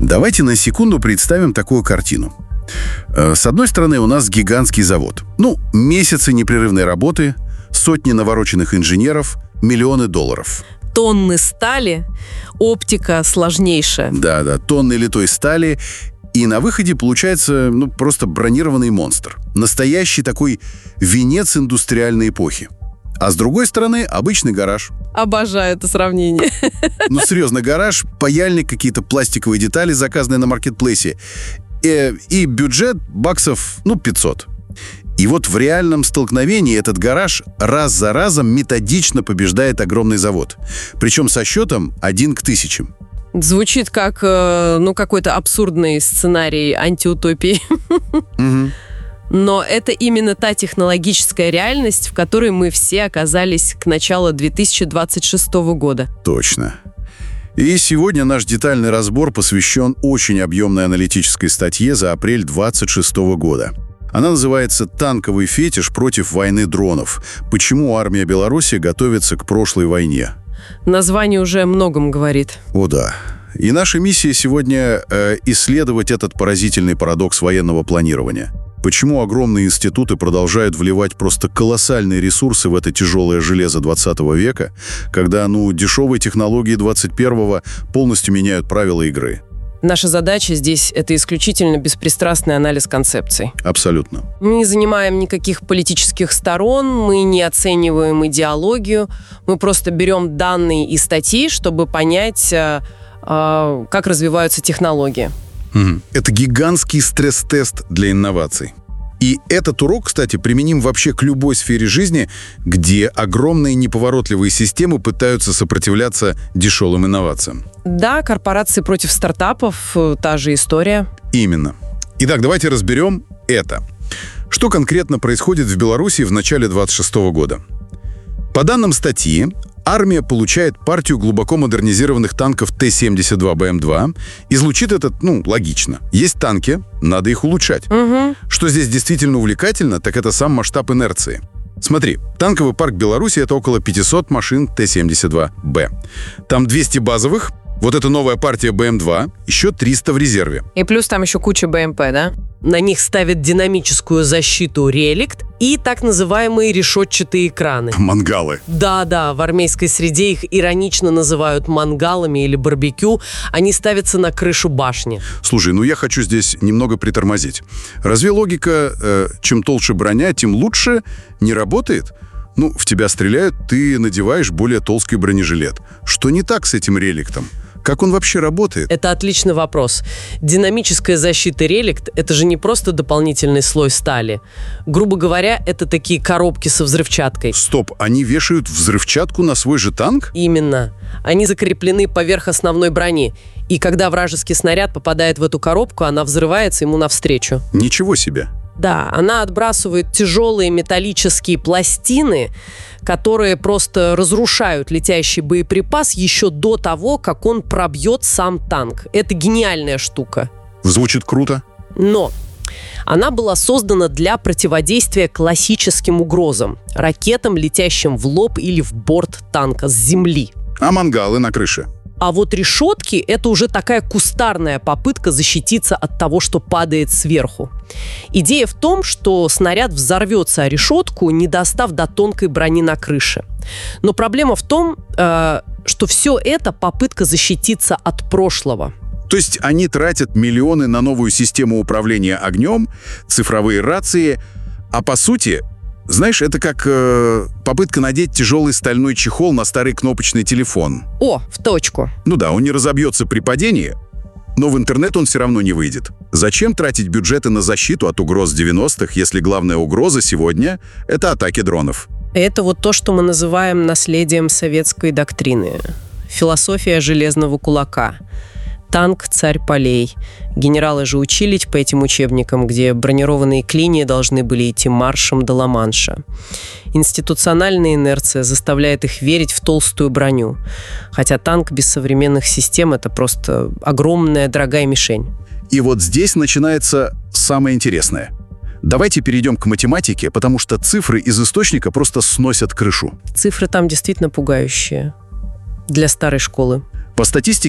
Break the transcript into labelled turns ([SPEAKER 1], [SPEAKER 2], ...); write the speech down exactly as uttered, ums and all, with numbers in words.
[SPEAKER 1] Давайте на секунду представим такую картину. С одной стороны, у нас гигантский завод. Ну, месяцы непрерывной работы, сотни навороченных инженеров, миллионы долларов.
[SPEAKER 2] Тонны стали, оптика сложнейшая.
[SPEAKER 1] Да-да, тонны литой стали. И на выходе получается, ну, просто бронированный монстр. Настоящий такой венец индустриальной эпохи. А с другой стороны, обычный гараж.
[SPEAKER 2] Обожаю это сравнение.
[SPEAKER 1] Ну, серьезно, гараж, паяльник, какие-то пластиковые детали, заказанные на маркетплейсе. И, и бюджет баксов, ну, пятьсот. И вот в реальном столкновении этот гараж раз за разом методично побеждает огромный завод. Причем со счетом один к тысячам.
[SPEAKER 2] Звучит как, ну, какой-то абсурдный сценарий антиутопии.
[SPEAKER 1] Угу.
[SPEAKER 2] Но это именно та технологическая реальность, в которой мы все оказались к началу две тысячи двадцать шестого года.
[SPEAKER 1] Точно. И сегодня наш детальный разбор посвящен очень объемной аналитической статье за апрель двадцать шестого года. Она называется «Танковый фетиш против войны дронов. Почему армия Беларуси готовится к прошлой войне».
[SPEAKER 2] Название уже о многом говорит.
[SPEAKER 1] О да. И наша миссия сегодня э, исследовать этот поразительный парадокс военного планирования. Почему огромные институты продолжают вливать просто колоссальные ресурсы в это тяжелое железо двадцатого века, когда, ну, дешевые технологии двадцать первого полностью меняют правила игры?
[SPEAKER 2] Наша задача здесь – это исключительно беспристрастный анализ концепций.
[SPEAKER 1] Абсолютно.
[SPEAKER 2] Мы не занимаем никаких политических сторон, мы не оцениваем идеологию, мы просто берем данные и статьи, чтобы понять, как развиваются технологии.
[SPEAKER 1] Угу. Это гигантский стресс-тест для инноваций. И этот урок, кстати, применим вообще к любой сфере жизни, где огромные неповоротливые системы пытаются сопротивляться дешевым инновациям.
[SPEAKER 2] Да, корпорации против стартапов – та же история.
[SPEAKER 1] Именно. Итак, давайте разберем это. Что конкретно происходит в Беларуси в начале двадцать шестого года? По данным статьи, армия получает партию глубоко модернизированных танков Т семьдесят два Б М два. И звучит это, ну, логично. Есть танки, надо их улучшать.
[SPEAKER 2] Угу.
[SPEAKER 1] Что здесь действительно увлекательно, так это сам масштаб инерции. Смотри, танковый парк Беларуси — это около пятьсот машин Т семьдесят два Б. Там двести базовых, вот эта новая партия Б М два, еще триста в резерве.
[SPEAKER 2] И плюс там еще куча Б М П, да? На них ставят динамическую защиту «Реликт» и так называемые решетчатые экраны.
[SPEAKER 1] Мангалы.
[SPEAKER 2] Да-да, в армейской среде их иронично называют мангалами или барбекю. Они ставятся на крышу башни.
[SPEAKER 1] Слушай, ну я хочу здесь немного притормозить. Разве логика э, «чем толще броня, тем лучше» не работает? Ну, в тебя стреляют, ты надеваешь более толстый бронежилет. Что не так с этим «Реликтом»? Как он вообще работает?
[SPEAKER 2] Это отличный вопрос. Динамическая защита «Реликт» — это же не просто дополнительный слой стали. Грубо говоря, это такие коробки со взрывчаткой.
[SPEAKER 1] Стоп, они вешают взрывчатку на свой же танк?
[SPEAKER 2] Именно. Они закреплены поверх основной брони. И когда вражеский снаряд попадает в эту коробку, она взрывается ему навстречу.
[SPEAKER 1] Ничего себе.
[SPEAKER 2] Да, она отбрасывает тяжелые металлические пластины, которые просто разрушают летящий боеприпас еще до того, как он пробьет сам танк. Это гениальная штука.
[SPEAKER 1] Звучит круто.
[SPEAKER 2] Но она была создана для противодействия классическим угрозам, ракетам, летящим в лоб или в борт танка с земли.
[SPEAKER 1] А мангалы на крыше?
[SPEAKER 2] А вот решетки – это уже такая кустарная попытка защититься от того, что падает сверху. Идея в том, что снаряд взорвется о решетку, не достав до тонкой брони на крыше. Но проблема в том, э, что все это попытка защититься от прошлого.
[SPEAKER 1] То есть они тратят миллионы на новую систему управления огнем, цифровые рации, а по сути... Знаешь, это как э, попытка надеть тяжелый стальной чехол на старый кнопочный телефон.
[SPEAKER 2] О, в точку.
[SPEAKER 1] Ну да, он не разобьется при падении, но в интернет он все равно не выйдет. Зачем тратить бюджеты на защиту от угроз девяностых, если главная угроза сегодня — это атаки дронов?
[SPEAKER 2] Это вот то, что мы называем наследием советской доктрины. Философия железного кулака. Танк – царь полей. Генералы же учились по этим учебникам, где бронированные клинья должны были идти маршем до Ла-Манша. Институциональная инерция заставляет их верить в толстую броню. Хотя танк без современных систем – это просто огромная дорогая мишень.
[SPEAKER 1] И вот здесь начинается самое интересное. Давайте перейдем к математике, потому что цифры из источника просто сносят крышу.
[SPEAKER 2] Цифры там действительно пугающие. Для старой школы.
[SPEAKER 1] По статистике,